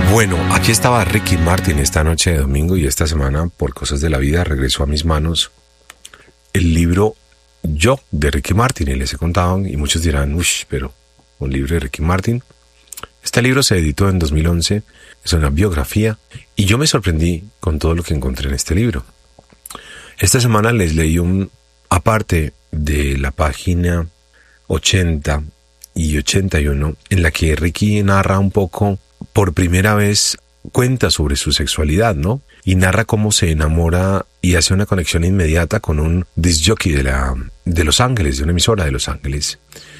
Bueno, aquí estaba Ricky Martin esta noche de domingo y esta semana, por cosas de la vida, regresó a mis manos el libro Yo de Ricky Martin. Y les he contado, y muchos dirán, pero un libro de Ricky Martin. Este libro se editó en 2011, es una biografía, y yo me sorprendí con todo lo que encontré en este libro. Esta semana les leí aparte de la página 80 y 81, en la que Ricky narra un poco, por primera vez, cuenta sobre su sexualidad, ¿no? Y narra cómo se enamora y hace una conexión inmediata con un disc jockey de Los Ángeles, de una emisora de Los Ángeles.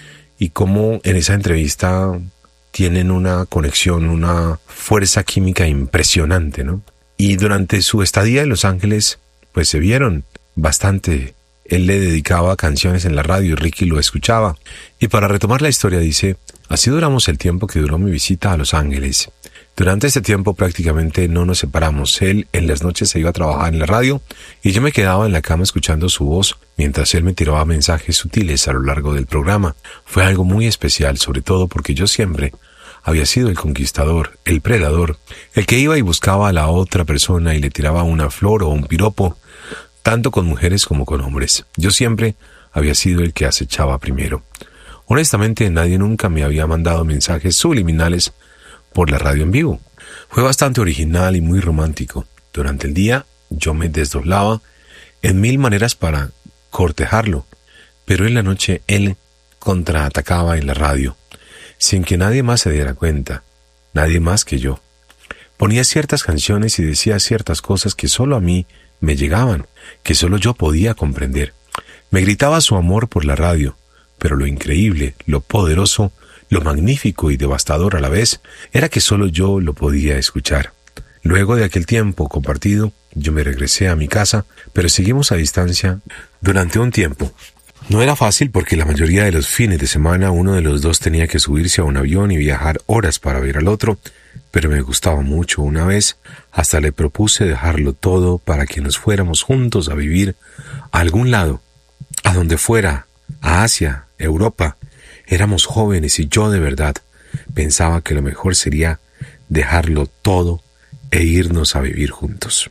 Y cómo en esa entrevista tienen una conexión, una fuerza química impresionante, ¿no? Y durante su estadía en Los Ángeles, pues se vieron bastante. Él le dedicaba canciones en la radio y Ricky lo escuchaba. Y para retomar la historia dice: así duramos el tiempo que duró mi visita a Los Ángeles. Durante este tiempo prácticamente no nos separamos. Él en las noches se iba a trabajar en la radio y yo me quedaba en la cama escuchando su voz mientras él me tiraba mensajes sutiles a lo largo del programa. Fue algo muy especial, sobre todo porque yo siempre había sido el conquistador, el predador, el que iba y buscaba a la otra persona y le tiraba una flor o un piropo, tanto con mujeres como con hombres. Yo siempre había sido el que acechaba primero. Honestamente, nadie nunca me había mandado mensajes subliminales por la radio en vivo. Fue bastante original y muy romántico. Durante el día yo me desdoblaba en 1000 maneras para cortejarlo, pero en la noche él contraatacaba en la radio, sin que nadie más se diera cuenta, nadie más que yo. Ponía ciertas canciones y decía ciertas cosas que solo a mí me llegaban, que solo yo podía comprender. Me gritaba su amor por la radio, pero lo increíble, lo poderoso, lo magnífico y devastador a la vez, era que solo yo lo podía escuchar. Luego de aquel tiempo compartido, yo me regresé a mi casa, pero seguimos a distancia durante un tiempo. No era fácil porque la mayoría de los fines de semana uno de los dos tenía que subirse a un avión y viajar horas para ver al otro, pero me gustaba mucho. Una vez hasta le propuse dejarlo todo para que nos fuéramos juntos a vivir a algún lado, a donde fuera, a Asia, Europa. Éramos jóvenes y yo de verdad pensaba que lo mejor sería dejarlo todo e irnos a vivir juntos.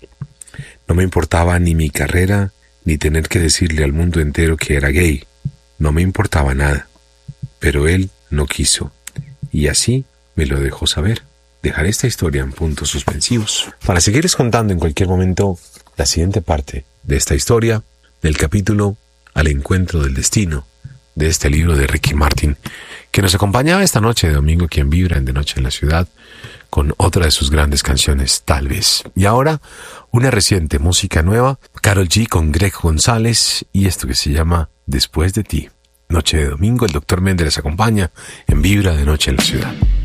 No me importaba ni mi carrera, ni tener que decirle al mundo entero que era gay. No me importaba nada. Pero él no quiso, y así me lo dejó saber. Dejaré esta historia en puntos suspensivos para seguirles contando en cualquier momento la siguiente parte de esta historia, del capítulo Al encuentro del destino, de este libro de Ricky Martin, que nos acompañaba esta noche de domingo aquí en Vibra en De Noche en la Ciudad, con otra de sus grandes canciones, Tal vez. Y ahora, una reciente música nueva, Karol G con Greg González, y esto que se llama Después de ti. Noche de domingo, el Dr. Méndez les acompaña en Vibra de Noche en la Ciudad.